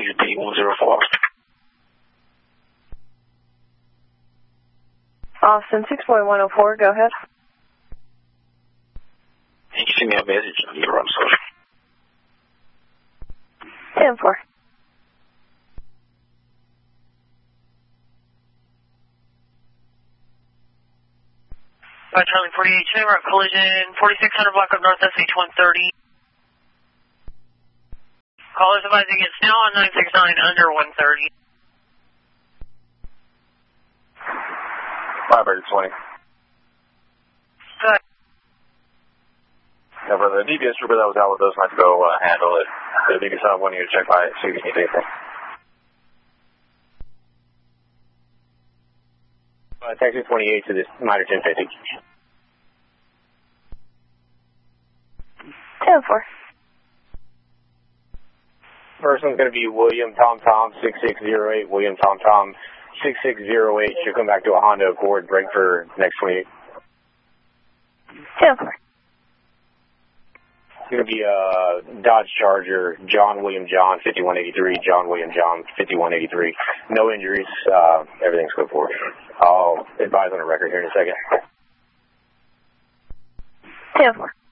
P104. Austin 6.104, go ahead. Can you send me a message on your social? 10-4. Charlie 48, Chevy Rock collision, 4600 block up north, SH130. Callers advising it's now on 969 under 130. 520. Good. Yeah, brother, the DBS trooper that was out with us might go handle it. If you can stop wanting to check by it, see if you need anything. Taxi 28 to this minor 1050. 10-4. First one's going to be William Tom Tom 6608. William Tom Tom 6608 should come back to a Honda Accord, break for next 28. 10-4. It's going to be a Dodge Charger, John William John 5183, John William John 5183. No injuries, everything's good for it. I'll advise on the record here in a second. 10-4.